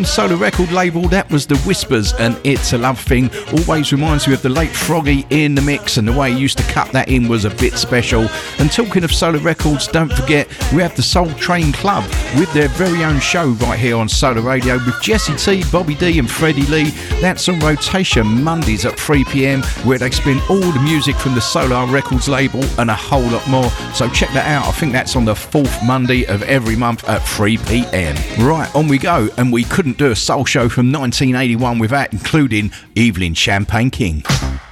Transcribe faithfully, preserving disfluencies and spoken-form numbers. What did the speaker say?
Solo record label, that was The Whispers and It's a Love Thing. Always reminds me of the late Froggy in the mix, and the way he used to cut that in was a bit special. And talking of solo records, don't forget we have the Soul Train Club with their very own show right here on Solar Radio with Jesse T, Bobby D and Freddie Lee. That's on rotation Mondays at three p.m, where they spin all the music from the Solar Records label and a whole lot more. So check that out. I think that's on the fourth Monday of every month at three p.m. Right, on we go, and we couldn't do a soul show from nineteen eighty-one without including Evelyn Champagne King.